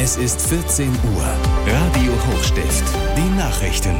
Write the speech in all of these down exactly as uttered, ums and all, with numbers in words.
Es ist vierzehn Uhr. Radio Hochstift. Die Nachrichten.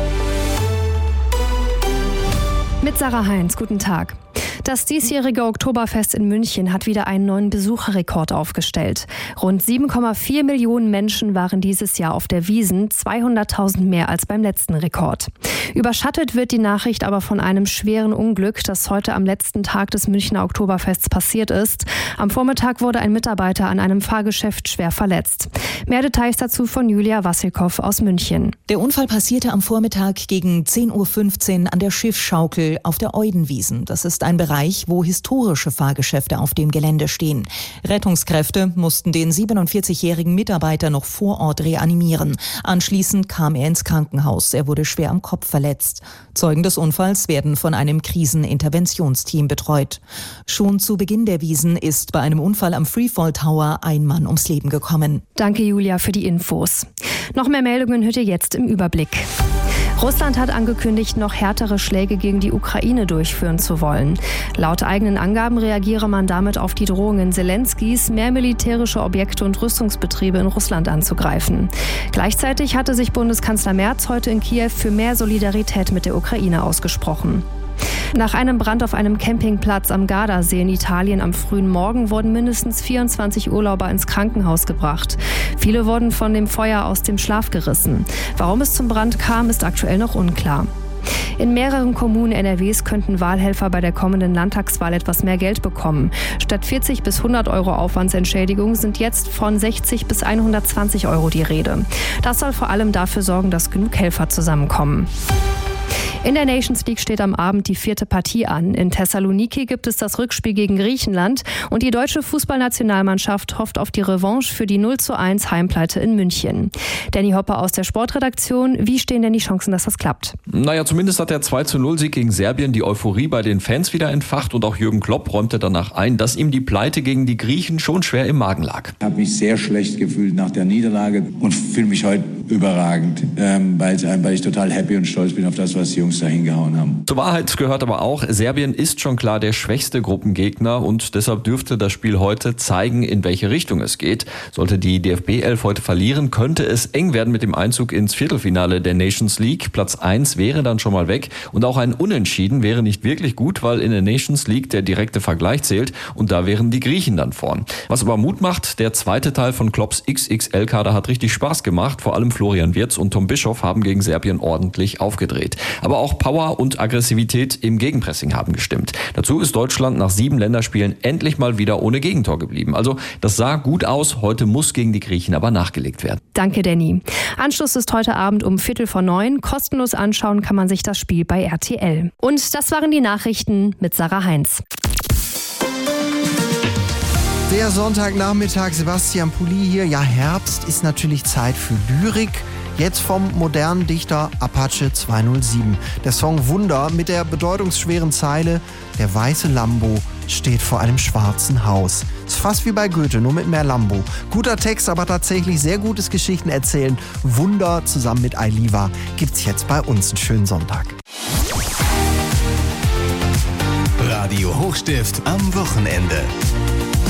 Mit Sarah Heinz, guten Tag. Das diesjährige Oktoberfest in München hat wieder einen neuen Besucherrekord aufgestellt. Rund sieben Komma vier Millionen Menschen waren dieses Jahr auf der Wiesn, zweihunderttausend mehr als beim letzten Rekord. Überschattet wird die Nachricht aber von einem schweren Unglück, das heute am letzten Tag des Münchner Oktoberfests passiert ist. Am Vormittag wurde ein Mitarbeiter an einem Fahrgeschäft schwer verletzt. Mehr Details dazu von Julia Wassilkow aus München. Der Unfall passierte am Vormittag gegen zehn Uhr fünfzehn an der Schiffsschaukel auf der Eudenwiesen. Das ist ein Bereich, wo historische Fahrgeschäfte auf dem Gelände stehen. Rettungskräfte mussten den siebenundvierzigjährigen Mitarbeiter noch vor Ort reanimieren. Anschließend kam er ins Krankenhaus. Er wurde schwer am Kopf verletzt. Zeugen des Unfalls werden von einem Kriseninterventionsteam betreut. Schon zu Beginn der Wiesn ist bei einem Unfall am Freefall Tower ein Mann ums Leben gekommen. Danke, Julia, für die Infos. Noch mehr Meldungen hört ihr jetzt im Überblick. Russland hat angekündigt, noch härtere Schläge gegen die Ukraine durchführen zu wollen. Laut eigenen Angaben reagiere man damit auf die Drohungen Selenskys, mehr militärische Objekte und Rüstungsbetriebe in Russland anzugreifen. Gleichzeitig hatte sich Bundeskanzler Merz heute in Kiew für mehr Solidarität mit der Ukraine ausgesprochen. Nach einem Brand auf einem Campingplatz am Gardasee in Italien am frühen Morgen wurden mindestens vierundzwanzig Urlauber ins Krankenhaus gebracht. Viele wurden von dem Feuer aus dem Schlaf gerissen. Warum es zum Brand kam, ist aktuell noch unklar. In mehreren Kommunen N R Ws könnten Wahlhelfer bei der kommenden Landtagswahl etwas mehr Geld bekommen. Statt vierzig bis hundert Euro Aufwandsentschädigung sind jetzt von sechzig bis hundertzwanzig Euro die Rede. Das soll vor allem dafür sorgen, dass genug Helfer zusammenkommen. In der Nations League steht am Abend die vierte Partie an. In Thessaloniki gibt es das Rückspiel gegen Griechenland und die deutsche Fußballnationalmannschaft hofft auf die Revanche für die null zu eins Heimpleite in München. Danny Hopper aus der Sportredaktion, wie stehen denn die Chancen, dass das klappt? Naja, zumindest hat der zwei zu null Sieg gegen Serbien die Euphorie bei den Fans wieder entfacht und auch Jürgen Klopp räumte danach ein, dass ihm die Pleite gegen die Griechen schon schwer im Magen lag. Ich habe mich sehr schlecht gefühlt nach der Niederlage und fühle mich heute überragend, ähm, weil, weil ich total happy und stolz bin auf das, was die Jungs da hingehauen haben. Zur Wahrheit gehört aber auch, Serbien ist schon klar der schwächste Gruppengegner und deshalb dürfte das Spiel heute zeigen, in welche Richtung es geht. Sollte die D F B elf heute verlieren, könnte es eng werden mit dem Einzug ins Viertelfinale der Nations League. Platz eins wäre dann schon mal weg und auch ein Unentschieden wäre nicht wirklich gut, weil in der Nations League der direkte Vergleich zählt und da wären die Griechen dann vorn. Was aber Mut macht, der zweite Teil von Klopps X X L-Kader hat richtig Spaß gemacht. Vor allem Florian Wirtz und Tom Bischoff haben gegen Serbien ordentlich aufgedreht. Aber auch Power und Aggressivität im Gegenpressing haben gestimmt. Dazu ist Deutschland nach sieben Länderspielen endlich mal wieder ohne Gegentor geblieben. Also das sah gut aus. Heute muss gegen die Griechen aber nachgelegt werden. Danke, Danny. Anschluss ist heute Abend um Viertel vor neun. Kostenlos anschauen kann man sich das Spiel bei R T L. Und das waren die Nachrichten mit Sarah Heinz. Der Sonntagnachmittag, Sebastian Pulli hier. Ja, Herbst ist natürlich Zeit für Lyrik. Jetzt vom modernen Dichter Apache zweihundertsieben. Der Song Wunder mit der bedeutungsschweren Zeile: Der weiße Lambo steht vor einem schwarzen Haus. Ist fast wie bei Goethe, nur mit mehr Lambo. Guter Text, aber tatsächlich sehr gutes Geschichten erzählen. Wunder zusammen mit Ailiva gibt's jetzt bei uns. Einen schönen Sonntag. Radio Hochstift am Wochenende.